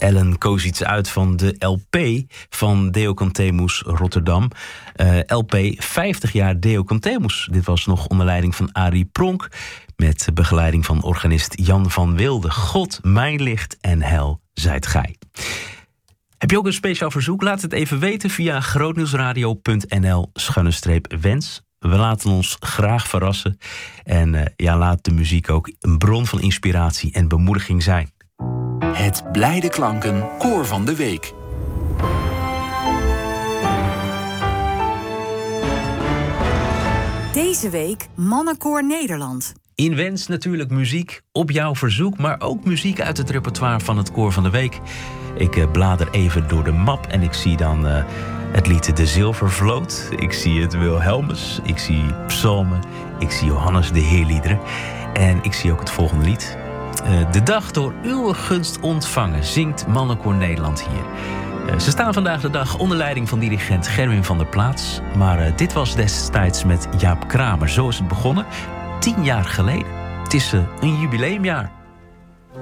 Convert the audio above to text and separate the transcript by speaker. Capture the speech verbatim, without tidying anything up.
Speaker 1: Ellen koos iets uit van de L P van Deo Cantemus Rotterdam. Uh, L P vijftig jaar Deo Cantemus. Dit was nog onder leiding van Arie Pronk, met begeleiding van organist Jan van Wilde. God, mijn licht en hel zijt gij. Heb je ook een speciaal verzoek? Laat het even weten via grootnieuwsradio punt n l schuine streep wens. We laten ons graag verrassen. En uh, ja, laat de muziek ook een bron van inspiratie en bemoediging zijn.
Speaker 2: Het Blijde Klanken Koor van de Week.
Speaker 3: Deze week Mannenkoor Nederland.
Speaker 1: In Wens natuurlijk muziek op jouw verzoek, maar ook muziek uit het repertoire van het Koor van de Week. Ik uh, blader even door de map en ik zie dan uh, het lied De Zilvervloot. Ik zie het Wilhelmus, ik zie psalmen, ik zie Johannes de Heerliederen. En ik zie ook het volgende lied. Uh, de dag door uw gunst ontvangen, zingt Mannenkoor Nederland hier. Uh, ze staan vandaag de dag onder leiding van dirigent Gerwin van der Plaats. Maar uh, dit was destijds met Jaap Kramer. Zo is het begonnen, tien jaar geleden. Het is uh, een jubileumjaar.